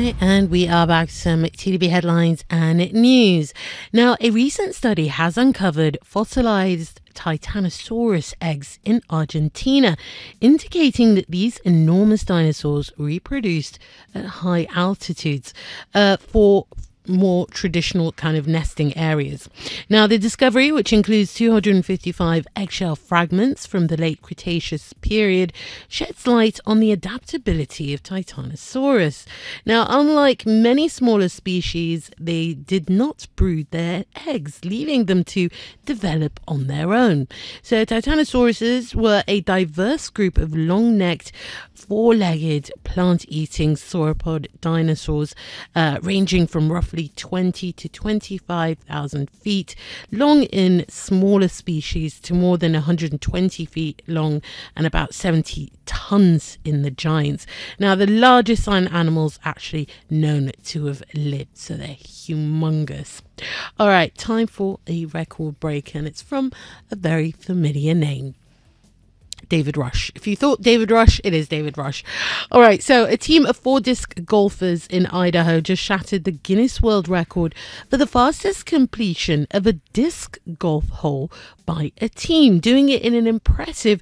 right, and we are back to some TDB headlines and news. Now, a recent study has uncovered fossilized Titanosaurus eggs in Argentina, indicating that these enormous dinosaurs reproduced at high altitudes for more traditional kind of nesting areas. Now, the discovery, which includes 255 eggshell fragments from the late Cretaceous period, sheds light on the adaptability of Titanosaurus. Now, unlike many smaller species, they did not brood their eggs, leaving them to develop on their own. So Titanosauruses were a diverse group of long-necked, four-legged, plant-eating sauropod dinosaurs, ranging from roughly 20 to 25,000 feet long in smaller species to more than 120 feet long and about 70 tons in the giants. Now, the largest land animals actually known to have lived, so they're humongous. All right, time for a record break, and it's from a very familiar name. David Rush. If you thought David Rush, it is David Rush. All right, so a team of 4-disc golfers in Idaho just shattered the Guinness World Record for the fastest completion of a disc golf hole by a team, doing it in an impressive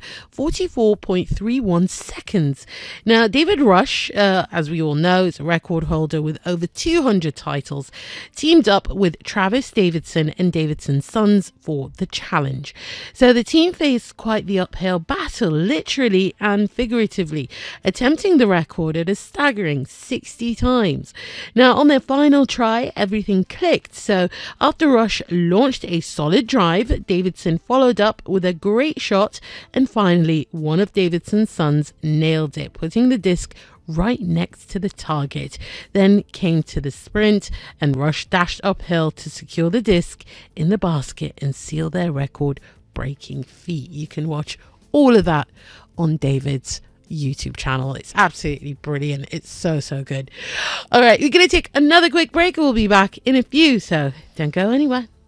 44.31 seconds. Now, David Rush, as we all know, is a record holder with over 200 titles, teamed up with Travis Davidson and Davidson's sons for the challenge. So the team faced quite the uphill battle, literally and figuratively, attempting the record at a staggering 60 times. Now, on their final try, everything clicked. So after Rush launched a solid drive, Davidson followed up with a great shot, and finally one of Davidson's sons nailed it, putting the disc right next to the target. Then came to the sprint, and Rush dashed uphill to secure the disc in the basket and seal their record-breaking feat. You can watch all of that on David's YouTube channel. It's absolutely brilliant. It's so good. All right, we're going to take another quick break. We'll be back in a few, so don't go anywhere.